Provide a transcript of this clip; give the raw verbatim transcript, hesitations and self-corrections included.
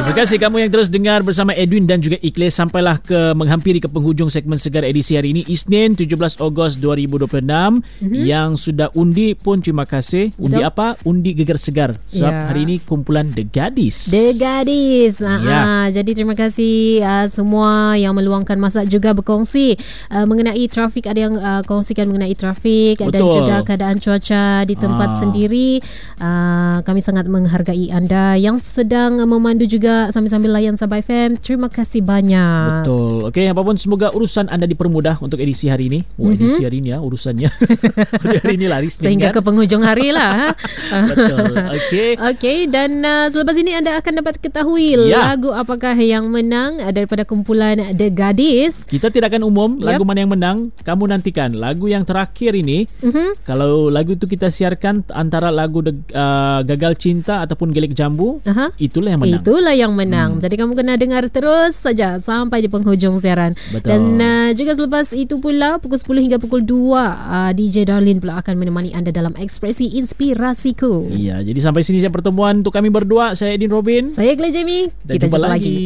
Terima kasih kamu yang terus dengar bersama Edwin dan juga Ikhlas. Sampailah ke menghampiri ke penghujung segmen Segar edisi hari ini, Isnin tujuh belas Ogos dua ribu dua puluh enam. Mm-hmm. Yang sudah undi pun terima kasih. Undi Betul. Apa? Undi Gegar Segar. Sebab yeah. hari ini kumpulan The Gadis. The Gadis. Uh, yeah. uh, jadi terima kasih uh, semua yang meluangkan masa juga berkongsi uh, mengenai trafik. Ada yang uh, kongsikan mengenai trafik. Betul. Dan juga keadaan cuaca di tempat ah. sendiri. Uh, kami sangat menghargai anda yang sedang memandu juga sambil-sambil layan Sabah F M. Terima kasih banyak. Betul. Okey, apapun semoga urusan anda dipermudah untuk edisi hari ini. Wah, mm-hmm. edisi hari ini ya urusannya. hari ini lah, hari Senin, sehingga kan? Ke penghujung hari lah. Betul. Okey. Okey, dan uh, selepas ini anda akan dapat ketahui ya. lagu apakah yang menang daripada kumpulan The Gadis. Kita tidak akan umum yep. lagu mana yang menang. Kamu nantikan lagu yang terakhir ini. Mm-hmm. Kalau lagu itu kita siarkan antara lagu uh, Gagal Cinta ataupun Gelik Jambu, uh-huh. itulah yang menang. Itulah yang menang. Hmm. Jadi kamu kena dengar terus saja sampai di penghujung siaran. Betul. Dan uh, juga selepas itu pula pukul sepuluh hingga pukul dua uh, D J Darlin pula akan menemani anda dalam Ekspresi Inspirasiku. Iya, jadi sampai sini saja pertemuan untuk kami berdua. Saya Edin Robin. Saya Glenn Jamie. Kita jumpa lagi. lagi.